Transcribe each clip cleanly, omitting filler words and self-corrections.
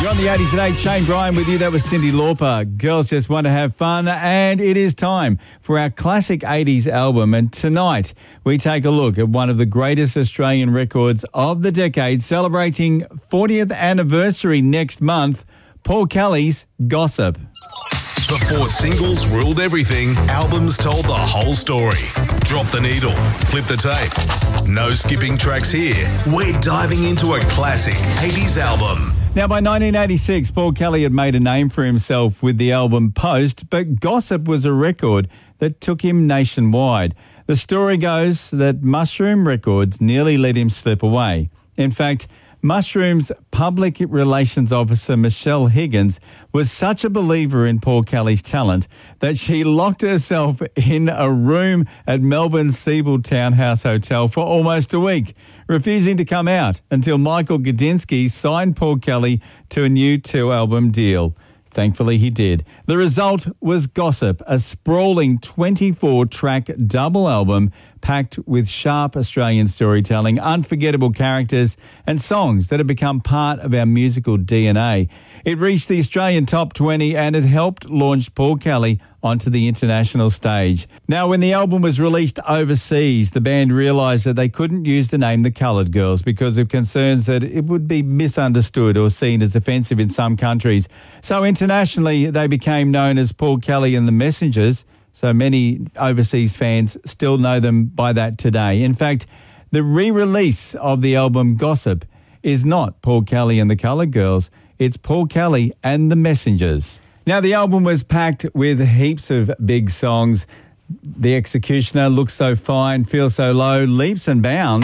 You're on the 80s at 8. Shane Bryan with you. That was Cyndi Lauper. Girls just want to have fun. And it is time for our classic 80s album. And tonight we take a look at one of the greatest Australian records of the decade, celebrating 40th anniversary next month, Paul Kelly's Gossip. Before singles ruled everything, albums told the whole story. Drop the needle, flip the tape. No skipping tracks here. We're diving into a classic 80s album. Now, by 1986, Paul Kelly had made a name for himself with the album Post, but Gossip was a record that took him nationwide. The story goes that Mushroom Records nearly let him slip away. In fact, Mushroom's public relations officer, Michelle Higgins, was such a believer in Paul Kelly's talent that she locked herself in a room at Melbourne's Siebel Townhouse Hotel for almost a week, refusing to come out until Michael Gudinski signed Paul Kelly to a new 2-album deal. Thankfully, he did. The result was Gossip, a sprawling 24-track double album packed with sharp Australian storytelling, unforgettable characters, and songs that have become part of our musical DNA. It reached the Australian Top 20 and it helped launch Paul Kelly onto the international stage. Now, when the album was released overseas, the band realised that they couldn't use the name The Coloured Girls because of concerns that it would be misunderstood or seen as offensive in some countries. So internationally, they became known as Paul Kelly and the Messengers. So many overseas fans still know them by that today. In fact, the re-release of the album Gossip is not Paul Kelly and the Coloured Girls. It's Paul Kelly and the Messengers. Now, the album was packed with heaps of big songs. The Executioner, Looks So Fine, Feel So Low, Leaps and Bounds.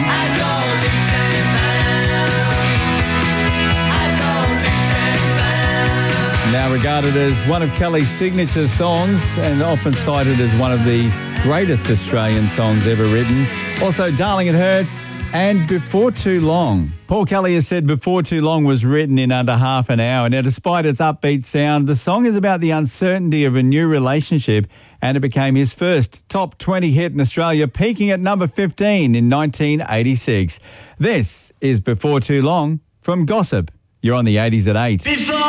Now regarded as one of Kelly's signature songs and often cited as one of the greatest Australian songs ever written. Also, Darling It Hurts and Before Too Long. Paul Kelly has said Before Too Long was written in under half an hour. Now, despite its upbeat sound, the song is about the uncertainty of a new relationship, and it became his first top 20 hit in Australia, peaking at number 15 in 1986. This is Before Too Long from Gossip. You're on the 80s at 8.